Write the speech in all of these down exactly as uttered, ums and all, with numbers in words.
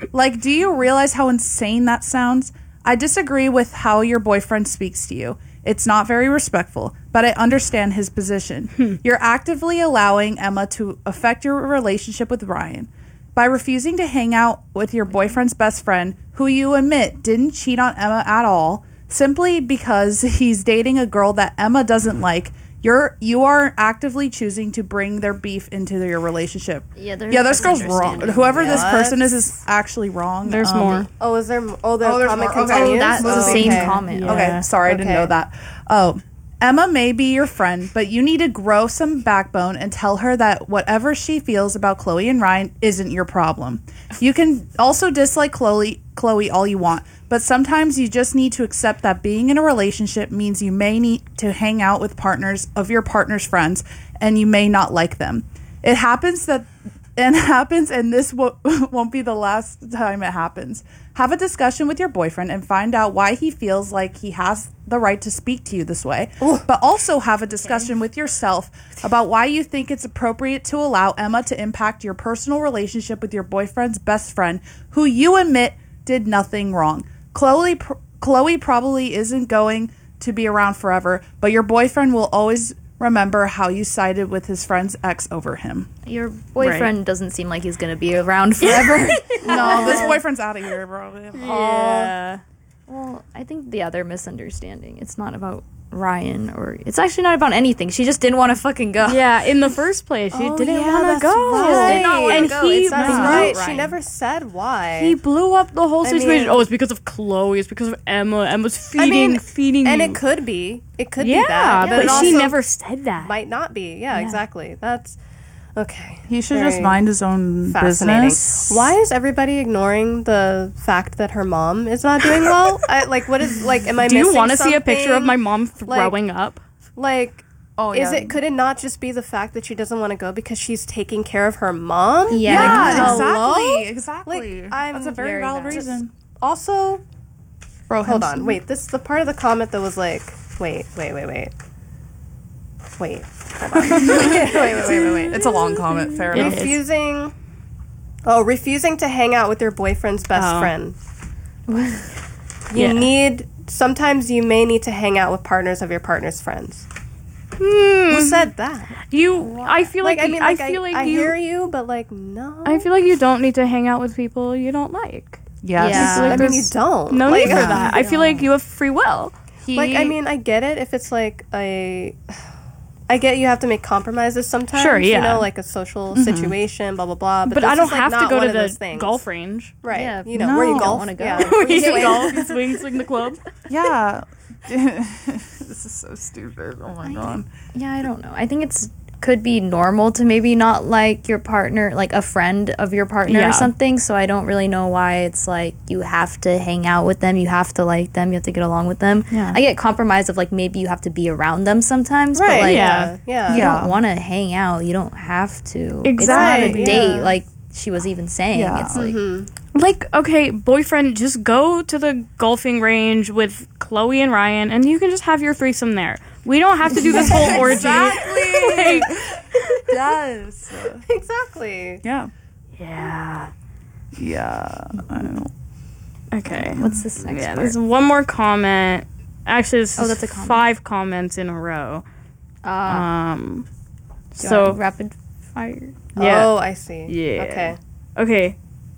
Like, do you realize how insane that sounds? I disagree with how your boyfriend speaks to you. It's not very respectful, but I understand his position. Hmm. You're actively allowing Emma to affect your relationship with Ryan. By refusing to hang out with your boyfriend's best friend, who you admit didn't cheat on Emma at all, simply because he's dating a girl that Emma doesn't like, you're you are actively choosing to bring their beef into your relationship. Yeah, yeah, this girl's wrong. Whoever what? this person is is actually wrong. There's um, more. Oh, is there? Oh, there's, oh, there's comment more. continues. Okay. That's oh, the okay. same comment. Yeah. Okay, sorry, okay. I didn't know that. Oh. Emma may be your friend, but you need to grow some backbone and tell her that whatever she feels about Chloe and Ryan isn't your problem. You can also dislike Chloe, Chloe all you want, but sometimes you just need to accept that being in a relationship means you may need to hang out with partners of your partner's friends, and you may not like them. It happens that and happens, and this w- won't be the last time it happens. Have a discussion with your boyfriend and find out why he feels like he has the right to speak to you this way. Ooh. But also have a discussion okay. with yourself about why you think it's appropriate to allow Emma to impact your personal relationship with your boyfriend's best friend, who you admit did nothing wrong. Chloe, pr- Chloe probably isn't going to be around forever, but your boyfriend will always remember how you sided with his friend's ex over him. Your boyfriend right. doesn't seem like he's going to be around forever. No, this boyfriend's out of here, bro. Yeah. Well, I think the other misunderstanding, it's not about Ryan, or it's actually not about anything. She just didn't want to fucking go. Yeah, in the first place, she oh, didn't yeah, want to go. Right. She did not want to go. He, it's that's not right. Ryan. She never said why. He blew up the whole I situation. mean, oh, it's because of Chloe. It's because of Emma. Emma's feeding, I mean, feeding. And you. it could be. It could yeah, be that. but, but she also never said that. Might not be. Yeah, yeah. exactly. That's okay. He should Very just mind his own fascinating. business. Why is everybody ignoring the fact that her mom is not doing well? I, like, what is like? Am I? Do you want to see a picture of my mom throwing like, up? Like, oh, is yeah. it? Could it not just be the fact that she doesn't want to go because she's taking care of her mom? Yeah, yeah like, exactly, exactly. Like, I'm That's a very, very valid mad. reason. Just, also, Bro, hold on, wait. This is the part of the comment that was like, wait, wait, wait, wait, wait. Hold on. wait, wait, wait, wait, wait. It's a long comment. Fair enough. Refusing. Oh, refusing to hang out with your boyfriend's best oh. friend. You yeah. need. Sometimes you may need to hang out with partners of your partner's friends. Hmm. Who said that? You. I feel like. Like I mean, like, I feel like I, you. I hear you, but like no. I feel like you don't need to hang out with people you don't like. Yes. Yeah. Like I mean, you don't. No like, need for that. I feel like you have free will. He, Like, I mean, I get it if it's like a. I get you have to make compromises sometimes. Sure, yeah. You know, like a social mm-hmm. situation, blah blah blah. But, But this I don't is, like, have to not go one to of those the things. golf range. Right. Yeah. You know No. where you I don't golf. wanna go. Yeah. Where you swing. golf, you swing, swing the club. yeah. This is so stupid. Oh my god. Yeah, I don't know. I think it's could be normal to maybe not like your partner, like a friend of your partner Yeah. or something. So I don't really know why it's like you have to hang out with them, you have to like them, you have to get along with them. Yeah. I get compromise of like maybe you have to be around them sometimes, Right. but like yeah. Yeah. you Yeah. don't want to hang out. You don't have to. Exactly. It's not a date, Yeah. like she was even saying. Yeah. It's like Mm-hmm. Like, okay, boyfriend, just go to the golfing range with Chloe and Ryan, and you can just have your threesome there. We don't have to do this whole orgy. Exactly. Like, Yes. Exactly. Yeah. yeah. Yeah. I don't. Okay. what's this next Yeah, part? there's one more comment. Actually, this Oh, is that's a comment. five comments in a row. Uh, Um, do you so want rapid fire. yeah. Oh, I see. Yeah. Okay. Okay.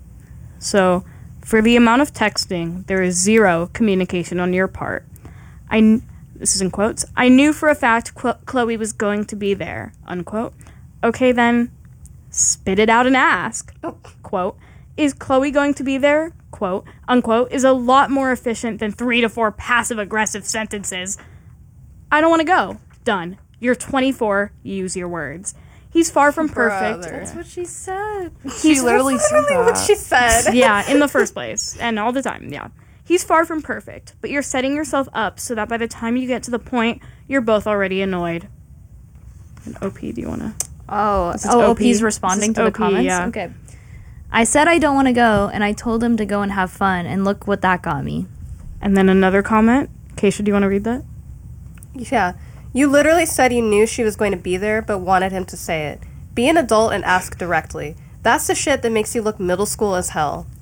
So, for the amount of texting, there is zero communication on your part. I, kn- this is in quotes, I knew for a fact Chlo- Chloe was going to be there, unquote. Okay, then, spit it out and ask, Oh. quote. Is Chloe going to be there, quote, unquote, is a lot more efficient than three to four passive-aggressive sentences. I don't want to go. Done. You're twenty-four, use your words. He's far from perfect. Brother. That's what she said. She literally said Literally what that. she said. Yeah, in the first place. And all the time, yeah. He's far from perfect, but you're setting yourself up so that by the time you get to the point, you're both already annoyed. And O P, do you want to? Oh, This is oh, O O P. P's responding This to is the O P, comments? yeah. Okay. I said I don't want to go, and I told him to go and have fun, and look what that got me. And then another comment. Keisha, do you want to read that? Yeah. You literally said you knew she was going to be there, but wanted him to say it. Be an adult and ask directly. That's the shit that makes you look middle school as hell.